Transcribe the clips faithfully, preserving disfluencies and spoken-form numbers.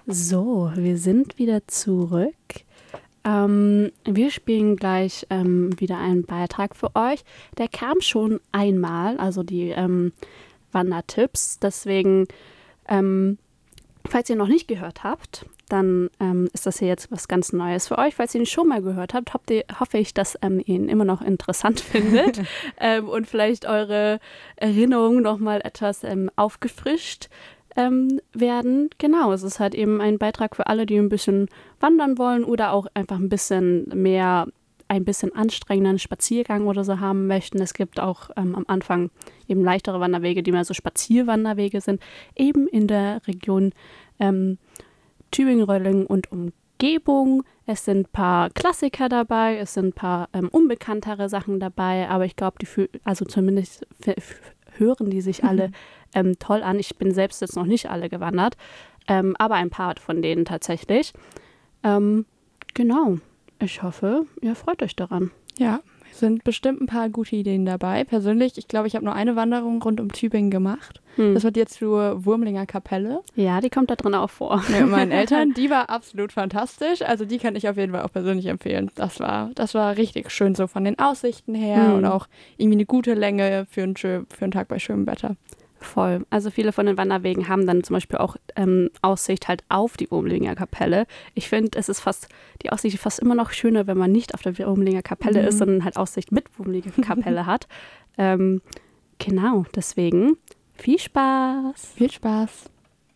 So, wir sind wieder zurück. Ähm, wir spielen gleich ähm, wieder einen Beitrag für euch. Der kam schon einmal, also die ähm, Wandertipps. Deswegen, ähm, falls ihr noch nicht gehört habt, dann ähm, ist das hier jetzt was ganz Neues für euch. Falls ihr ihn schon mal gehört habt, hofft ihr, hoffe ich, dass ähm, ihr ihn immer noch interessant findet ähm, und vielleicht eure Erinnerungen nochmal etwas ähm, aufgefrischt ähm, werden. Genau, es ist halt eben ein Beitrag für alle, die ein bisschen wandern wollen oder auch einfach ein bisschen mehr, ein bisschen anstrengenden Spaziergang oder so haben möchten. Es gibt auch ähm, am Anfang eben leichtere Wanderwege, die mehr so Spazierwanderwege sind, eben in der Region ähm, Tübingen, Reutlingen und Umgebung. Es sind ein paar Klassiker dabei, es sind ein paar ähm, unbekanntere Sachen dabei, aber ich glaube, die fü- also zumindest f- f- hören die sich alle ähm, toll an. Ich bin selbst jetzt noch nicht alle gewandert, ähm, aber ein paar von denen tatsächlich. Ähm, genau, ich hoffe, ihr freut euch daran. Ja, es sind bestimmt ein paar gute Ideen dabei. Persönlich, ich glaube, ich habe nur eine Wanderung rund um Tübingen gemacht. Hm. Das wird jetzt zur Wurmlinger Kapelle. Ja, die kommt da drin auch vor. Mit meinen Eltern, die war absolut fantastisch. Also die kann ich auf jeden Fall auch persönlich empfehlen. Das war, das war richtig schön so von den Aussichten her hm. und auch irgendwie eine gute Länge für einen, für einen Tag bei schönem Wetter. Voll. Also viele von den Wanderwegen haben dann zum Beispiel auch ähm, Aussicht halt auf die Wurmlinger Kapelle. Ich finde, es ist fast, die Aussicht ist fast immer noch schöner, wenn man nicht auf der Wurmlinger Kapelle mhm. ist, sondern halt Aussicht mit Wurmlinger Kapelle hat. Ähm, genau, deswegen viel Spaß. Viel Spaß.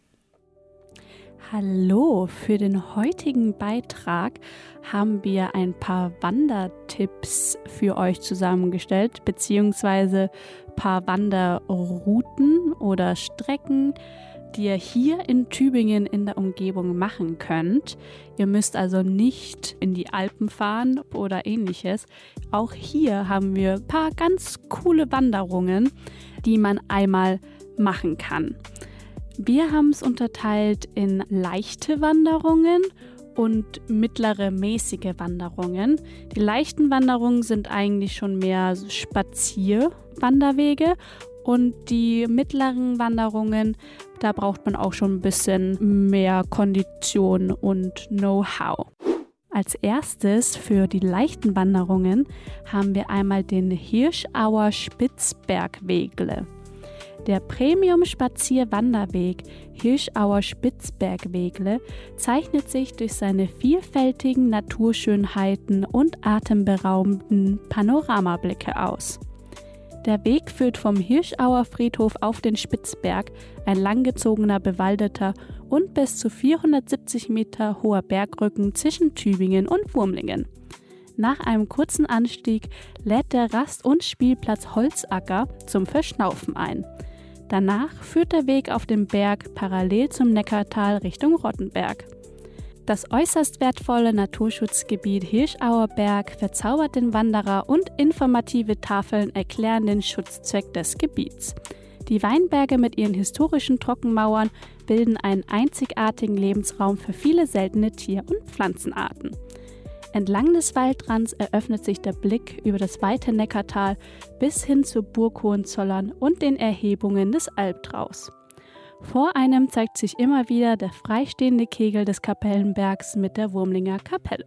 Hallo, für den heutigen Beitrag haben wir ein paar Wandertipps für euch zusammengestellt, beziehungsweise ein paar Wanderrouten oder Strecken, die ihr hier in Tübingen in der Umgebung machen könnt. Ihr müsst also nicht in die Alpen fahren oder ähnliches. Auch hier haben wir ein paar ganz coole Wanderungen, die man einmal machen kann. Wir haben es unterteilt in leichte Wanderungen und mittlere, mäßige Wanderungen. Die leichten Wanderungen sind eigentlich schon mehr Spazierwanderwege und die mittleren Wanderungen, da braucht man auch schon ein bisschen mehr Kondition und Know-how. Als erstes für die leichten Wanderungen haben wir einmal den Hirschauer Spitzbergwegle. Der Premium-Spazier-Wanderweg Hirschauer Spitzbergwegle zeichnet sich durch seine vielfältigen Naturschönheiten und atemberaubenden Panoramablicke aus. Der Weg führt vom Hirschauer Friedhof auf den Spitzberg, ein langgezogener, bewaldeter und bis zu vierhundertsiebzig Meter hoher Bergrücken zwischen Tübingen und Wurmlingen. Nach einem kurzen Anstieg lädt der Rast- und Spielplatz Holzacker zum Verschnaufen ein. Danach führt der Weg auf dem Berg parallel zum Neckartal Richtung Rottenberg. Das äußerst wertvolle Naturschutzgebiet Hirschauer Berg verzaubert den Wanderer und informative Tafeln erklären den Schutzzweck des Gebiets. Die Weinberge mit ihren historischen Trockenmauern bilden einen einzigartigen Lebensraum für viele seltene Tier- und Pflanzenarten. Entlang des Waldrands eröffnet sich der Blick über das weite Neckartal bis hin zur Burg Hohenzollern und den Erhebungen des Albtraus. Vor einem zeigt sich immer wieder der freistehende Kegel des Kapellenbergs mit der Wurmlinger Kapelle.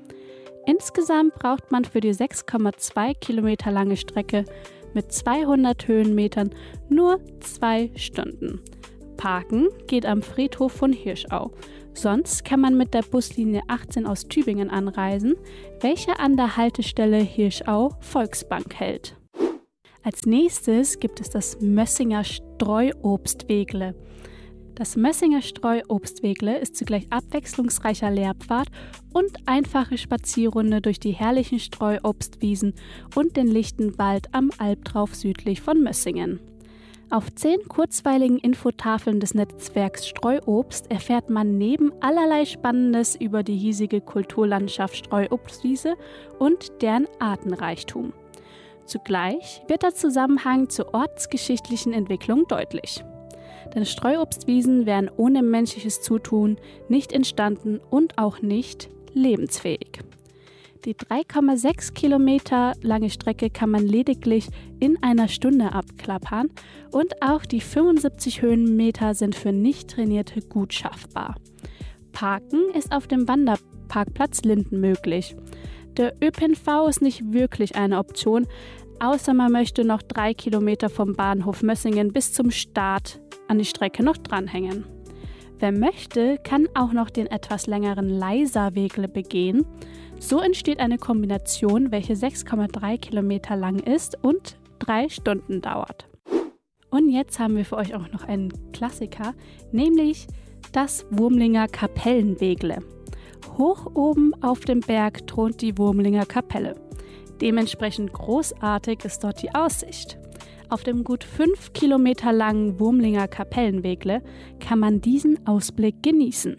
Insgesamt braucht man für die sechs Komma zwei Kilometer lange Strecke mit zweihundert Höhenmetern nur zwei Stunden. Parken geht am Friedhof von Hirschau. Sonst kann man mit der Buslinie achtzehn aus Tübingen anreisen, welche an der Haltestelle Hirschau Volksbank hält. Als nächstes gibt es das Mössinger Streuobstwegle. Das Mössinger Streuobstwegle ist zugleich abwechslungsreicher Lehrpfad und einfache Spazierrunde durch die herrlichen Streuobstwiesen und den lichten Wald am Albtrauf südlich von Mössingen. Auf zehn kurzweiligen Infotafeln des Netzwerks Streuobst erfährt man neben allerlei Spannendes über die hiesige Kulturlandschaft Streuobstwiese und deren Artenreichtum. Zugleich wird der Zusammenhang zur ortsgeschichtlichen Entwicklung deutlich. Denn Streuobstwiesen wären ohne menschliches Zutun nicht entstanden und auch nicht lebensfähig. Die drei Komma sechs Kilometer lange Strecke kann man lediglich in einer Stunde abklappern und auch die fünfundsiebzig Höhenmeter sind für Nicht-Trainierte gut schaffbar. Parken ist auf dem Wanderparkplatz Linden möglich. Der Ö P N V ist nicht wirklich eine Option, außer man möchte noch drei Kilometer vom Bahnhof Mössingen bis zum Start an die Strecke noch dranhängen. Wer möchte, kann auch noch den etwas längeren Leisa-Wegle begehen. So entsteht eine Kombination, welche sechs Komma drei Kilometer lang ist und drei Stunden dauert. Und jetzt haben wir für euch auch noch einen Klassiker, nämlich das Wurmlinger Kapellenwegle. Hoch oben auf dem Berg thront die Wurmlinger Kapelle. Dementsprechend großartig ist dort die Aussicht. Auf dem gut fünf Kilometer langen Wurmlinger Kapellenwegle kann man diesen Ausblick genießen.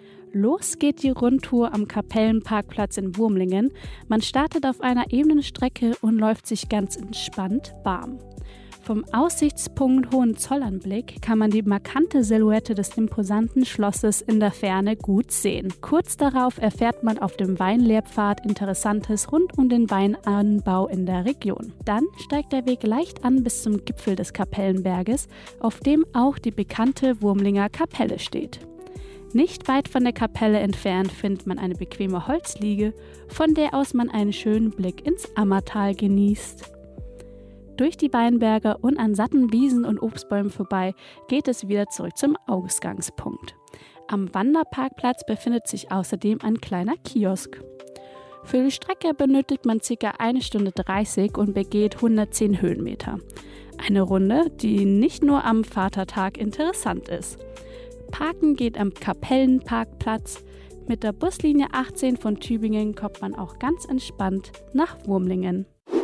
Los geht die Rundtour am Kapellenparkplatz in Wurmlingen. Man startet auf einer ebenen Strecke und läuft sich ganz entspannt warm. Vom Aussichtspunkt Hohenzollernblick kann man die markante Silhouette des imposanten Schlosses in der Ferne gut sehen. Kurz darauf erfährt man auf dem Weinlehrpfad Interessantes rund um den Weinanbau in der Region. Dann steigt der Weg leicht an bis zum Gipfel des Kapellenberges, auf dem auch die bekannte Wurmlinger Kapelle steht. Nicht weit von der Kapelle entfernt findet man eine bequeme Holzliege, von der aus man einen schönen Blick ins Ammertal genießt. Durch die Weinberge und an satten Wiesen und Obstbäumen vorbei geht es wieder zurück zum Ausgangspunkt. Am Wanderparkplatz befindet sich außerdem ein kleiner Kiosk. Für die Strecke benötigt man ca. eine Stunde dreißig und begeht hundertzehn Höhenmeter. Eine Runde, die nicht nur am Vatertag interessant ist. Parken geht am Kapellenparkplatz. Mit der Buslinie achtzehn von Tübingen kommt man auch ganz entspannt nach Wurmlingen.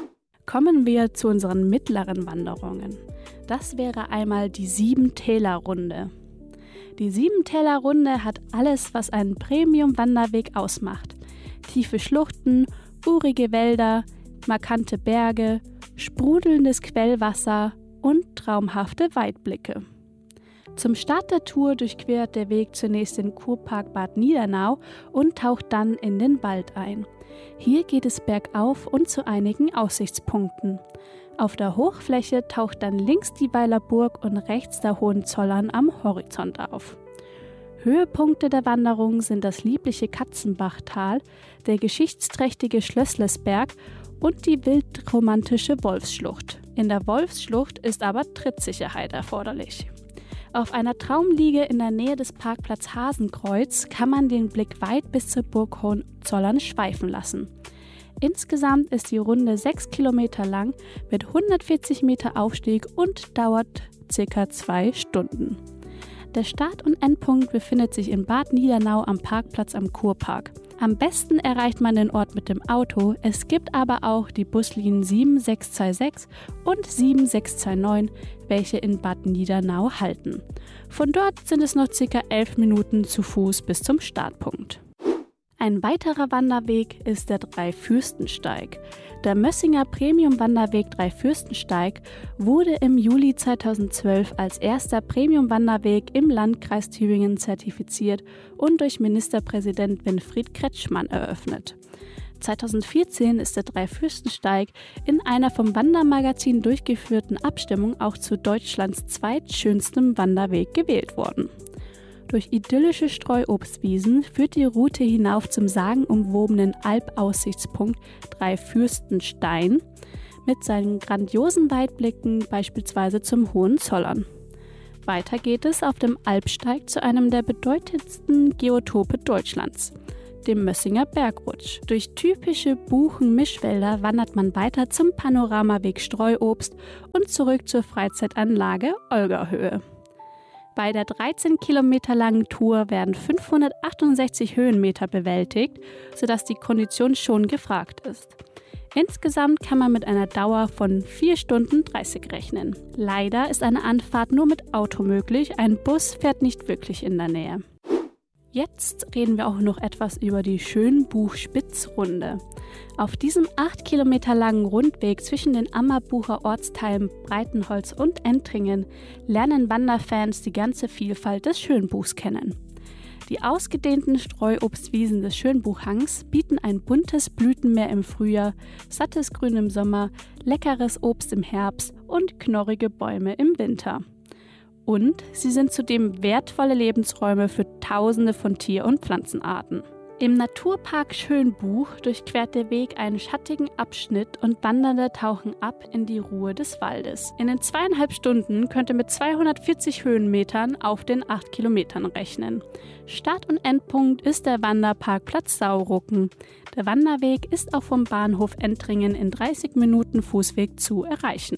Kommen wir zu unseren mittleren Wanderungen. Das wäre einmal die Siebentäler-Runde. Die Siebentäler-Runde hat alles, was einen Premium-Wanderweg ausmacht. Tiefe Schluchten, urige Wälder, markante Berge, sprudelndes Quellwasser und traumhafte Weitblicke. Zum Start der Tour durchquert der Weg zunächst den Kurpark Bad Niedernau und taucht dann in den Wald ein. Hier geht es bergauf und zu einigen Aussichtspunkten. Auf der Hochfläche taucht dann links die Weiler Burg und rechts der Hohenzollern am Horizont auf. Höhepunkte der Wanderung sind das liebliche Katzenbachtal, der geschichtsträchtige Schlösslesberg und die wildromantische Wolfsschlucht. In der Wolfsschlucht ist aber Trittsicherheit erforderlich. Auf einer Traumliege in der Nähe des Parkplatz Hasenkreuz kann man den Blick weit bis zur Burg Hohenzollern schweifen lassen. Insgesamt ist die Runde sechs Kilometer lang mit hundertvierzig Meter Aufstieg und dauert ca. zwei Stunden. Der Start- und Endpunkt befindet sich in Bad Niedernau am Parkplatz am Kurpark. Am besten erreicht man den Ort mit dem Auto, es gibt aber auch die Buslinien sieben sechs zwei sechs und sieben sechs zwei neun, welche in Bad Niedernau halten. Von dort sind es noch ca. elf Minuten zu Fuß bis zum Startpunkt. Ein weiterer Wanderweg ist der Dreifürstensteig. Der Mössinger Premium-Wanderweg Dreifürstensteig wurde im Juli zweitausendzwölf als erster Premium-Wanderweg im Landkreis Tübingen zertifiziert und durch Ministerpräsident Winfried Kretschmann eröffnet. zweitausendvierzehn ist der Dreifürstensteig in einer vom Wandermagazin durchgeführten Abstimmung auch zu Deutschlands zweitschönstem Wanderweg gewählt worden. Durch idyllische Streuobstwiesen führt die Route hinauf zum sagenumwobenen Alpaussichtspunkt Dreifürstenstein mit seinen grandiosen Weitblicken beispielsweise zum Hohenzollern. Weiter geht es auf dem Alpsteig zu einem der bedeutendsten Geotope Deutschlands, dem Mössinger Bergrutsch. Durch typische Buchen-Mischwälder wandert man weiter zum Panoramaweg Streuobst und zurück zur Freizeitanlage Olgerhöhe. Bei der dreizehn Kilometer langen Tour werden fünfhundertachtundsechzig Höhenmeter bewältigt, sodass die Kondition schon gefragt ist. Insgesamt kann man mit einer Dauer von vier Stunden dreißig rechnen. Leider ist eine Anfahrt nur mit Auto möglich, ein Bus fährt nicht wirklich in der Nähe. Jetzt reden wir auch noch etwas über die Schönbuch-Spitzrunde. Auf diesem acht Kilometer langen Rundweg zwischen den Ammerbucher Ortsteilen Breitenholz und Entringen lernen Wanderfans die ganze Vielfalt des Schönbuchs kennen. Die ausgedehnten Streuobstwiesen des Schönbuchhangs bieten ein buntes Blütenmeer im Frühjahr, sattes Grün im Sommer, leckeres Obst im Herbst und knorrige Bäume im Winter. Und sie sind zudem wertvolle Lebensräume für Tausende von Tier- und Pflanzenarten. Im Naturpark Schönbuch durchquert der Weg einen schattigen Abschnitt und Wandernde tauchen ab in die Ruhe des Waldes. In den zweieinhalb Stunden könnt ihr mit zweihundertvierzig Höhenmetern auf den acht Kilometern rechnen. Start- und Endpunkt ist der Wanderparkplatz Saurucken. Der Wanderweg ist auch vom Bahnhof Entringen in dreißig Minuten Fußweg zu erreichen.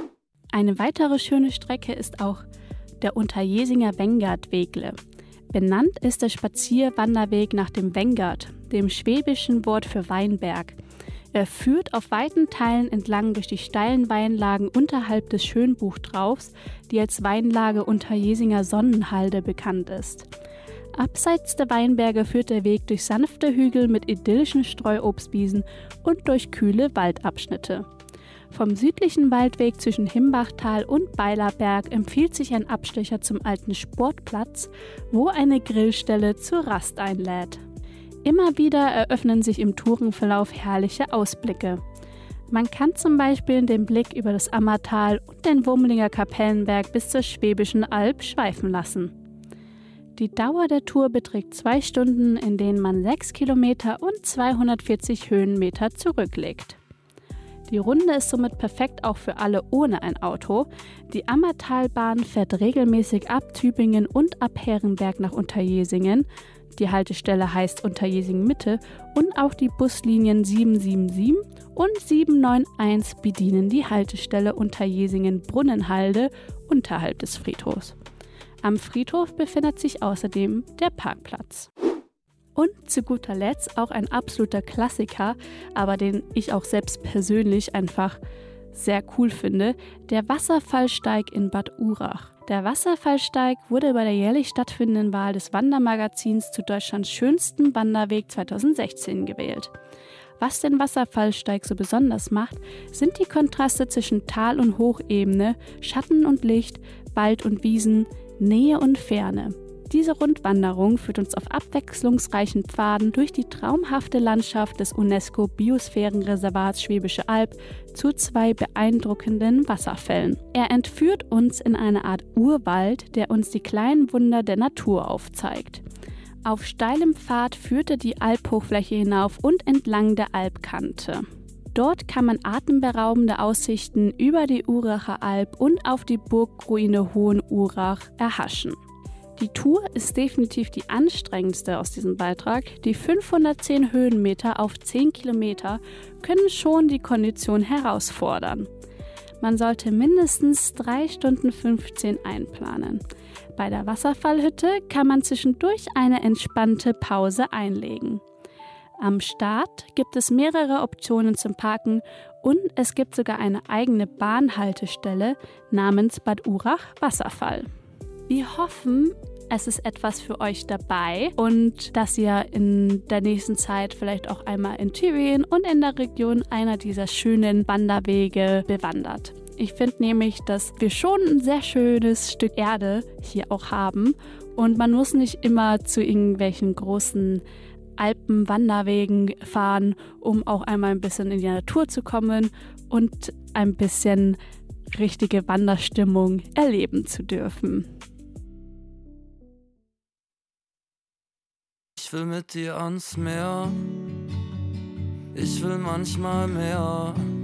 Eine weitere schöne Strecke ist auch der Unterjesinger Wengert-Wegle. Benannt ist der Spazierwanderweg nach dem Wengert, dem schwäbischen Wort für Weinberg. Er führt auf weiten Teilen entlang durch die steilen Weinlagen unterhalb des Schönbuchtraufs, die als Weinlage Unterjesinger Sonnenhalde bekannt ist. Abseits der Weinberge führt der Weg durch sanfte Hügel mit idyllischen Streuobstwiesen und durch kühle Waldabschnitte. Vom südlichen Waldweg zwischen Himbachtal und Beilerberg empfiehlt sich ein Abstecher zum alten Sportplatz, wo eine Grillstelle zur Rast einlädt. Immer wieder eröffnen sich im Tourenverlauf herrliche Ausblicke. Man kann zum Beispiel den Blick über das Ammertal und den Wurmlinger Kapellenberg bis zur Schwäbischen Alb schweifen lassen. Die Dauer der Tour beträgt zwei Stunden, in denen man sechs Kilometer und zweihundertvierzig Höhenmeter zurücklegt. Die Runde ist somit perfekt auch für alle ohne ein Auto. Die Ammertalbahn fährt regelmäßig ab Tübingen und ab Herrenberg nach Unterjesingen. Die Haltestelle heißt Unterjesingen Mitte und auch die Buslinien sieben sieben sieben und sieben neun eins bedienen die Haltestelle Unterjesingen Brunnenhalde unterhalb des Friedhofs. Am Friedhof befindet sich außerdem der Parkplatz. Und zu guter Letzt auch ein absoluter Klassiker, aber den ich auch selbst persönlich einfach sehr cool finde, der Wasserfallsteig in Bad Urach. Der Wasserfallsteig wurde bei der jährlich stattfindenden Wahl des Wandermagazins zu Deutschlands schönsten Wanderweg zweitausendsechzehn gewählt. Was den Wasserfallsteig so besonders macht, sind die Kontraste zwischen Tal- und Hochebene, Schatten und Licht, Wald und Wiesen, Nähe und Ferne. Diese Rundwanderung führt uns auf abwechslungsreichen Pfaden durch die traumhafte Landschaft des UNESCO-Biosphärenreservats Schwäbische Alb zu zwei beeindruckenden Wasserfällen. Er entführt uns in eine Art Urwald, der uns die kleinen Wunder der Natur aufzeigt. Auf steilem Pfad führte die Albhochfläche hinauf und entlang der Albkante. Dort kann man atemberaubende Aussichten über die Uracher Alb und auf die Burgruine Hohenurach erhaschen. Die Tour ist definitiv die anstrengendste aus diesem Beitrag. Die fünfhundertzehn Höhenmeter auf zehn Kilometer können schon die Kondition herausfordern. Man sollte mindestens drei Stunden fünfzehn einplanen. Bei der Wasserfallhütte kann man zwischendurch eine entspannte Pause einlegen. Am Start gibt es mehrere Optionen zum Parken und es gibt sogar eine eigene Bahnhaltestelle namens Bad Urach Wasserfall. Wir hoffen, es ist etwas für euch dabei und dass ihr in der nächsten Zeit vielleicht auch einmal in Tübingen und in der Region einer dieser schönen Wanderwege bewandert. Ich finde nämlich, dass wir schon ein sehr schönes Stück Erde hier auch haben und man muss nicht immer zu irgendwelchen großen Alpenwanderwegen fahren, um auch einmal ein bisschen in die Natur zu kommen und ein bisschen richtige Wanderstimmung erleben zu dürfen. Ich will mit dir ans Meer, ich will manchmal mehr.